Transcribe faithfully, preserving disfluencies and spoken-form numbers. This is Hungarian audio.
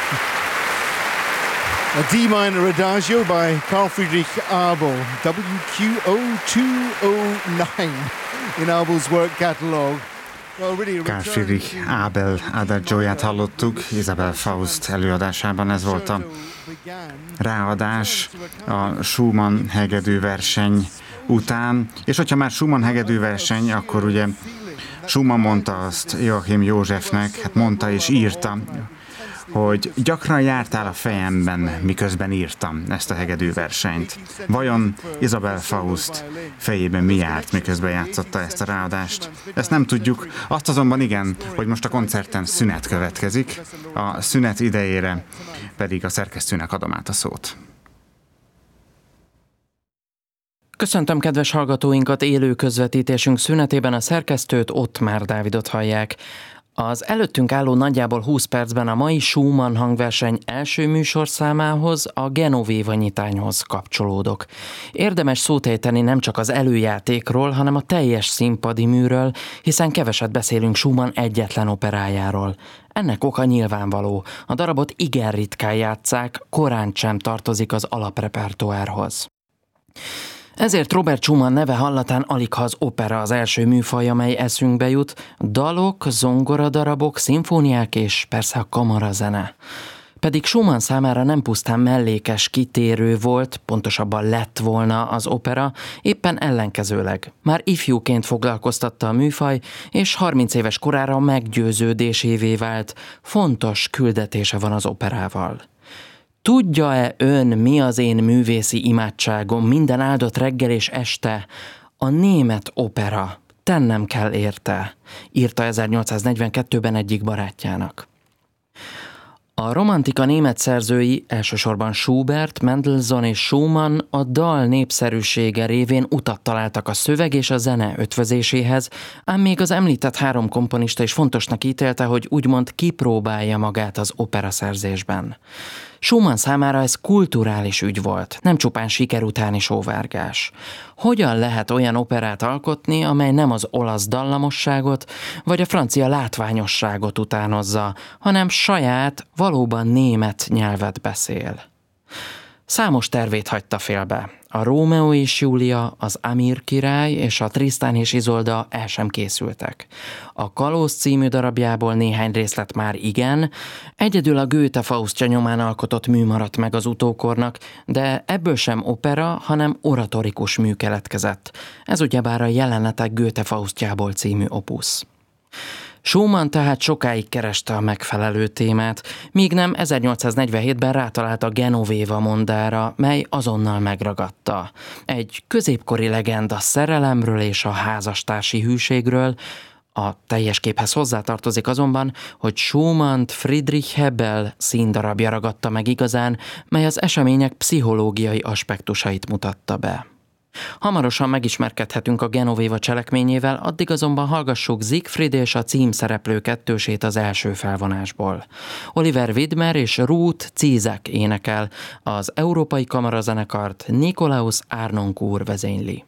A D minor Adagio by Carl Friedrich Abel, W Q zero two zero nine in Abel's work catalogue. Carl Friedrich Abel Adagióját hallottuk Isabel Faust előadásában, ez volt a ráadás a Schumann hegedűverseny után, és hogyha már Schumann hegedűverseny, akkor ugye Schumann mondta azt Joachim Józsefnek, hát mondta és írta, hogy gyakran jártál a fejemben, miközben írtam ezt a hegedűversenyt. Vajon Isabel Faust fejében mi járt, miközben játszotta ezt a ráadást? Ezt nem tudjuk, azt azonban igen, hogy most a koncerten szünet következik, a szünet idejére pedig a szerkesztőnek adom át a szót. Köszöntöm kedves hallgatóinkat, élő közvetítésünk szünetében a szerkesztőt, Ottmár Dávidot hallják. Az előttünk álló nagyjából húsz percben a mai Schumann hangverseny első műsorszámához, a Genovéva nyitányhoz kapcsolódok. Érdemes szót ejteni nem csak az előjátékról, hanem a teljes színpadi műről, hiszen keveset beszélünk Schumann egyetlen operájáról. Ennek oka nyilvánvaló. A darabot igen ritkán játsszák, korán sem tartozik az alaprepertoárhoz. Ezért Robert Schumann neve hallatán aligha az opera az első műfaj, amely eszünkbe jut, dalok, zongoradarabok, szimfóniák és persze a kamarazene. Pedig Schumann számára nem pusztán mellékes kitérő volt, pontosabban lett volna az opera, éppen ellenkezőleg. Már ifjúként foglalkoztatta a műfaj, és harminc éves korára meggyőződésévé vált, fontos küldetése van az operával. Tudja-e ön, mi az én művészi imádságom minden áldott reggel és este? A német opera. Tennem kell érte, írta ezernyolcszáznegyvenkettőben egyik barátjának. A romantika német szerzői, elsősorban Schubert, Mendelssohn és Schumann a dal népszerűsége révén utat találtak a szöveg és a zene ötvözéséhez, ám még az említett három komponista is fontosnak ítélte, hogy úgymond kipróbálja magát az operaszerzésben. Schumann számára ez kulturális ügy volt, nem csupán siker utáni sóvárgás. Hogyan lehet olyan operát alkotni, amely nem az olasz dallamosságot vagy a francia látványosságot utánozza, hanem saját, valóban német nyelvet beszél? Számos tervét hagyta félbe. A Rómeó és Júlia, az Amír király és a Tristan és Izolda el sem készültek. A Kalóz című darabjából néhány részlet már igen, egyedül a Goethe Faustja nyomán alkotott mű maradt meg az utókornak, de ebből sem opera, hanem oratorikus mű keletkezett. Ez ugyebár a Jelenetek Goethe Faustjából című opusz. Schumann tehát sokáig kereste a megfelelő témát, míg nem ezernyolcszáznegyvenhétben rátalált a Genovéva mondára, mely azonnal megragadta. Egy középkori legenda szerelemről és a házastársi hűségről. A teljes képhez hozzátartozik azonban, hogy Schumannt Friedrich Hebel színdarabja ragadta meg igazán, mely az események pszichológiai aspektusait mutatta be. Hamarosan megismerkedhetünk a Genovéva cselekményével, addig azonban hallgassuk Siegfried és a címszereplő kettősét az első felvonásból. Oliver Widmer és Ruth Zizek énekel, az Európai Kamarazenekart Nikolaus Arnoncourt vezényli.